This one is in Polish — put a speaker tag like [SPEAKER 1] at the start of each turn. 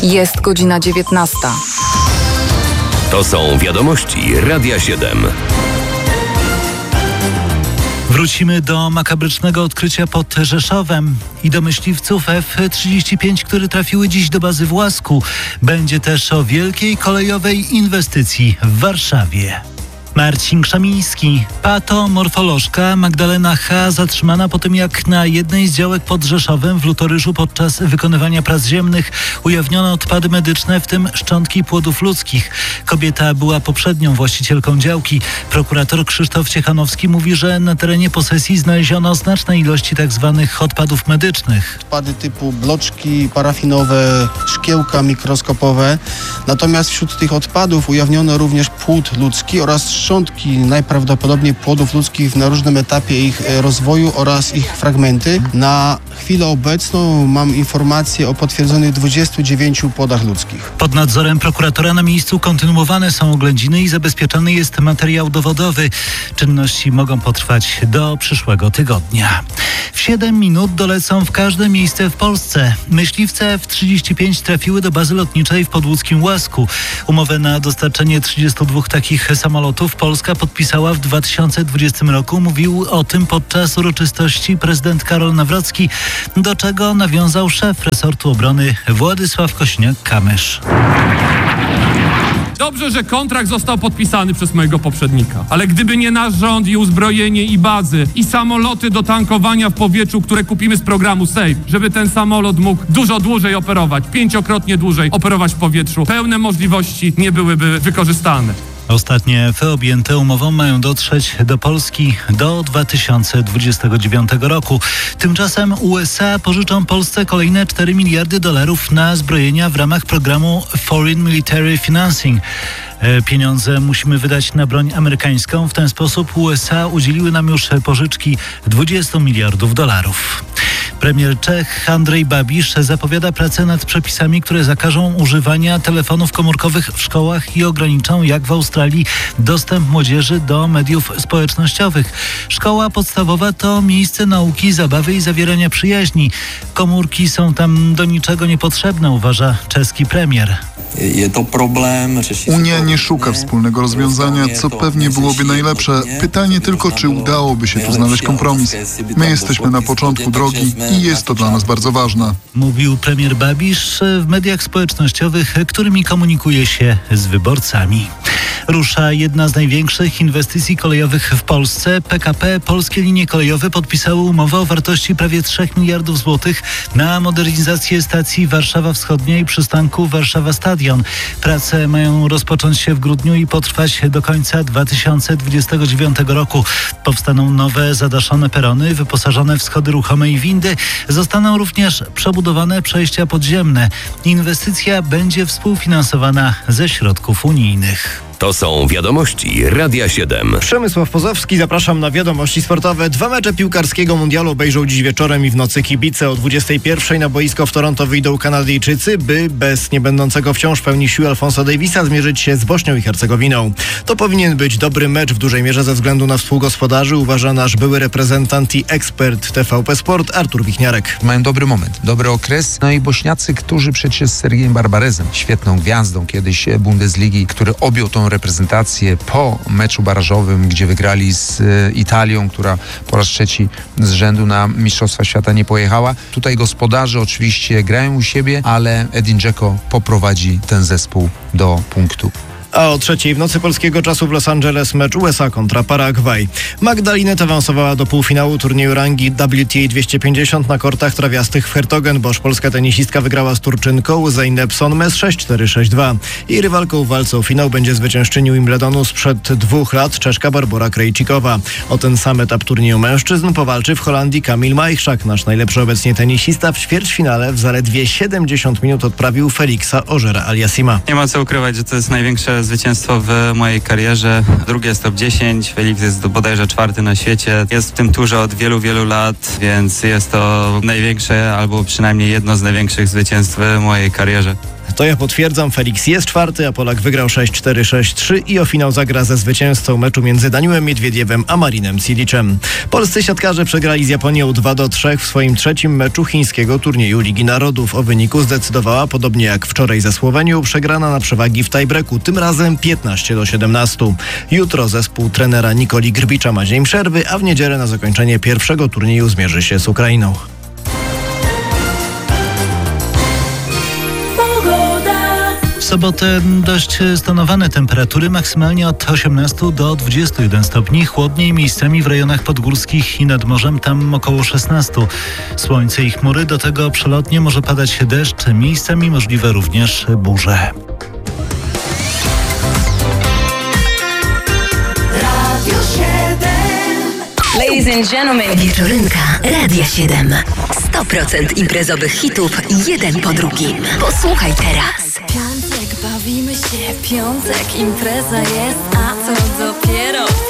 [SPEAKER 1] Jest godzina 19.
[SPEAKER 2] To są wiadomości Radia 7.
[SPEAKER 3] Wrócimy do makabrycznego odkrycia pod Rzeszowem i do myśliwców F-35, które trafiły dziś do bazy w Łasku. Będzie też o wielkiej kolejowej inwestycji w Warszawie. Marcin Krzemiński. Patomorfolożka Magdalena H. zatrzymana po tym, jak na jednej z działek pod Rzeszowem w Lutoryżu podczas wykonywania prac ziemnych ujawniono odpady medyczne, w tym szczątki płodów ludzkich. Kobieta była poprzednią właścicielką działki. Prokurator Krzysztof Ciechanowski mówi, że na terenie posesji znaleziono znaczne ilości tzw. odpadów medycznych.
[SPEAKER 4] Odpady typu bloczki parafinowe, szkiełka mikroskopowe. Natomiast wśród tych odpadów ujawniono również płód ludzki oraz szczątki najprawdopodobniej płodów ludzkich na różnym etapie ich rozwoju oraz ich fragmenty. Na chwilę obecną mam informację o potwierdzonych 29 płodach ludzkich.
[SPEAKER 3] Pod nadzorem prokuratora na miejscu kontynuowane są oględziny i zabezpieczony jest materiał dowodowy. Czynności mogą potrwać do przyszłego tygodnia. W 7 minut dolecą w każde miejsce w Polsce. Myśliwce F-35 trafiły do bazy lotniczej w podłódzkim Łasku. Umowę na dostarczenie 32 takich samolotów Polska podpisała w 2020 roku. Mówił o tym podczas uroczystości prezydent Karol Nawrocki, do czego nawiązał szef resortu obrony Władysław Kosiniak-Kamysz.
[SPEAKER 5] Dobrze, że kontrakt został podpisany przez mojego poprzednika. Ale gdyby nie nasz rząd i uzbrojenie i bazy i samoloty do tankowania w powietrzu, które kupimy z programu SAFE, żeby ten samolot mógł dużo dłużej operować, 5-krotnie dłużej operować w powietrzu, pełne możliwości nie byłyby wykorzystane.
[SPEAKER 3] Ostatnie F objęte umową mają dotrzeć do Polski do 2029 roku. Tymczasem USA pożyczą Polsce kolejne $4 miliardy na zbrojenia w ramach programu Foreign Military Financing. Pieniądze musimy wydać na broń amerykańską. W ten sposób USA udzieliły nam już pożyczki $20 miliardów. Premier Czech Andrej Babiš zapowiada pracę nad przepisami, które zakażą używania telefonów komórkowych w szkołach i ograniczą, jak w Australii, dostęp młodzieży do mediów społecznościowych. Szkoła podstawowa to miejsce nauki, zabawy i zawierania przyjaźni. Komórki są tam do niczego niepotrzebne, uważa czeski premier.
[SPEAKER 6] Unia nie szuka wspólnego rozwiązania, co pewnie byłoby najlepsze. Pytanie tylko, czy udałoby się tu znaleźć kompromis. My jesteśmy na początku drogi i jest to dla nas bardzo ważne.
[SPEAKER 3] Mówił premier Babiš w mediach społecznościowych, którymi komunikuje się z wyborcami. Rusza jedna z największych inwestycji kolejowych w Polsce. PKP Polskie Linie Kolejowe podpisały umowę o wartości prawie 3 miliardów złotych na modernizację stacji Warszawa Wschodnia i przystanku Warszawa Stadion. Prace mają rozpocząć się w grudniu i potrwać do końca 2029 roku. Powstaną nowe zadaszone perony, wyposażone w schody ruchome i windy. Zostaną również przebudowane przejścia podziemne. Inwestycja będzie współfinansowana ze środków unijnych.
[SPEAKER 2] To są wiadomości Radia 7.
[SPEAKER 7] Przemysław Pozowski, zapraszam na wiadomości sportowe. 2 mecze piłkarskiego mundialu obejrzą dziś wieczorem i w nocy kibice. O 21:00 na boisko w Toronto wyjdą Kanadyjczycy, by bez niebędącego wciąż w pełni sił Alfonso Davisa zmierzyć się z Bośnią i Hercegowiną. To powinien być dobry mecz w dużej mierze ze względu na współgospodarzy, uważa nasz były reprezentant i ekspert TVP Sport Artur Wichniarek.
[SPEAKER 8] Mają dobry moment, dobry okres. No i Bośniacy, którzy przecież z Sergiejem Barbarezem, świetną gwiazdą kiedyś Bundesligi, który objął tą reprezentację po meczu barażowym, gdzie wygrali z Italią, która po raz 3 z rzędu na Mistrzostwa Świata nie pojechała. Tutaj gospodarze oczywiście grają u siebie, ale Edin Dzeko poprowadzi ten zespół do punktu.
[SPEAKER 7] A o 3:00 w nocy polskiego czasu w Los Angeles mecz USA kontra Paragwaj. Magda Linnet awansowała do półfinału turnieju rangi WTA 250 na kortach trawiastych w Hertogenbosch. Polska tenisistka wygrała z Turczynką Zeynep Sonmez 6-4, 6-2. Jej rywalką w walce o finał będzie zwyciężczyni Wimbledonu sprzed 2 lat Czeszka Barbora Krejcikowa. O ten sam etap turnieju mężczyzn powalczy w Holandii Kamil Majchrzak. Nasz najlepszy obecnie tenisista w ćwierćfinale w zaledwie 70 minut odprawił Feliksa Ojera Aliassima.
[SPEAKER 9] Nie ma co ukrywać, że to jest największe
[SPEAKER 1] największe zwycięstwo w mojej karierze. Drugie jest top 10, Felix jest bodajże 4. na świecie. Jest w tym turze od wielu, wielu lat, więc jest to największe, albo przynajmniej jedno z największych zwycięstw w mojej karierze.
[SPEAKER 7] To ja potwierdzam, Felix jest 4, a Polak wygrał 6-4, 6-3 i o finał zagra ze zwycięzcą meczu między Daniłem Miedwiediewem a Marinem Cilicem. Polscy siatkarze przegrali z Japonią 2-3 w swoim 3. meczu chińskiego turnieju Ligi Narodów. O wyniku zdecydowała, podobnie jak wczoraj ze Słowenią, przegrana na przewagi w tiebreaku, tym razem 15-17. Jutro zespół trenera Nikoli Grbicza ma dzień przerwy, a w niedzielę na zakończenie pierwszego turnieju zmierzy się z Ukrainą.
[SPEAKER 3] W sobotę dość stonowane temperatury, maksymalnie od 18 do 21 stopni, chłodniej miejscami w rejonach podgórskich i nad morzem, tam około 16. Słońce i chmury, do tego przelotnie może padać deszcz, miejscami możliwe również burze.
[SPEAKER 9] Ladies and gentlemen, wieczorynka Radia 7. 100% imprezowych hitów, jeden po drugim. Posłuchaj teraz.
[SPEAKER 10] Piątek, bawimy się, piątek, impreza jest, a to dopiero